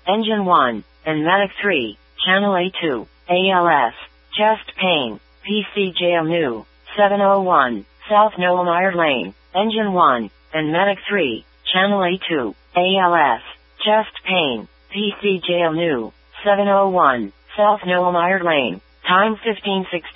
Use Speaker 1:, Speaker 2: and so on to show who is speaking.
Speaker 1: Engine 1, and Medic 3, Channel A2, ALS, chest pain, PCJ New, 701, South Knowlmire Lane, Engine 1, and Medic 3, Channel A2, ALS, chest pain, PCJ New, 701, South Knowlmire Lane, time 15:16.